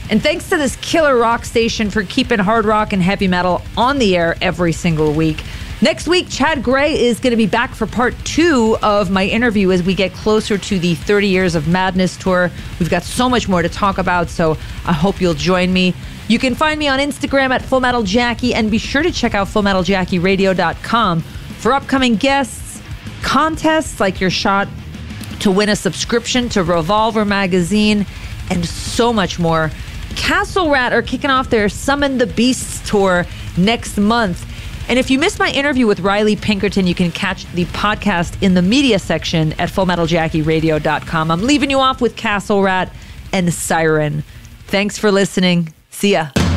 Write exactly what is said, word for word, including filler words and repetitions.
And thanks to this killer rock station for keeping hard rock and heavy metal on the air every single week. Next week, Chad Gray is going to be back for part two of my interview as we get closer to the thirty Years of Madness tour. We've got so much more to talk about, so I hope you'll join me. You can find me on Instagram at Full Metal Jackie, and be sure to check out full metal jackie radio dot com for upcoming guests, contests like your shot to win a subscription to Revolver magazine, and so much more. Castle Rat are kicking off their Summon the Beasts tour next month. And if you missed my interview with Riley Pinkerton, you can catch the podcast in the media section at full metal jackie radio dot com. I'm leaving you off with Castle Rat and Siren. Thanks for listening. See ya.